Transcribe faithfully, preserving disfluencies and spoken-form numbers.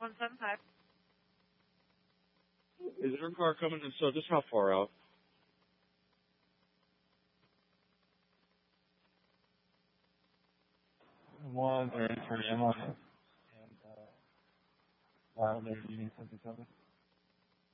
one seven five. Is there a car coming in? So just how far out? One thirty for M on it. And, uh, uh, they're using something, something.